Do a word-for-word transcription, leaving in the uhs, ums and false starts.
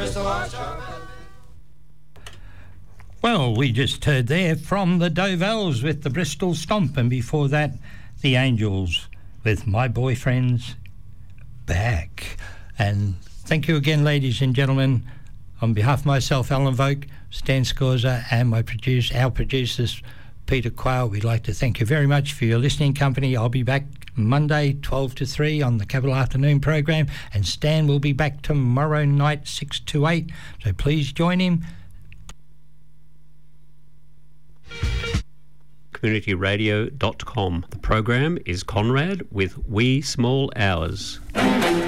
Bristol Archer. Well, we just heard there from the Dovelles with the Bristol Stomp, and before that, the Angels with My Boyfriend's Back. And thank you again, ladies and gentlemen. On behalf of myself, Alan Vogt, Stan Scorza, and my producer, our producers, Peter Quayle, we'd like to thank you very much for your listening company. I'll be back Monday, twelve to three on the Capital Afternoon program, and Stan will be back tomorrow night, six to eight. So please join him. community radio dot com. The program is Conrad with Wee Small Hours.